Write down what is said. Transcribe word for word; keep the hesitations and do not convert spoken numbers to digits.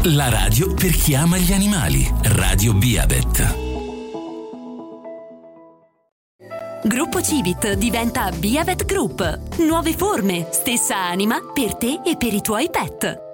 La radio per chi ama gli animali. Radio Biabet. Gruppo Civit diventa Biavet Group. Nuove forme, stessa anima per te e per i tuoi pet.